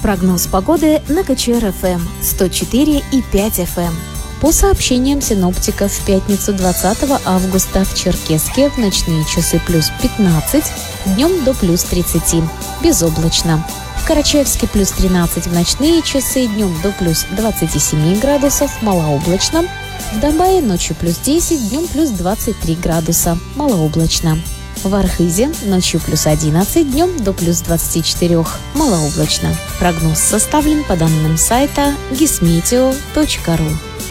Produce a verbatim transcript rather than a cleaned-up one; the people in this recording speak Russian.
Прогноз погоды на КЧР-ФМ сто четыре и пять эф эм. По сообщениям синоптиков, в пятницу двадцатого августа в Черкесске в ночные часы плюс пятнадцать, днем до плюс тридцать, безоблачно. В Карачаевске плюс тринадцать в ночные часы, днем до плюс двадцать семь градусов, малооблачно. В Донбайе ночью плюс десять, днем плюс двадцать три градуса, малооблачно. В Архизе ночью плюс одиннадцать, днем до плюс двадцать четыре, малооблачно. Прогноз составлен по данным сайта гисметео точка ру.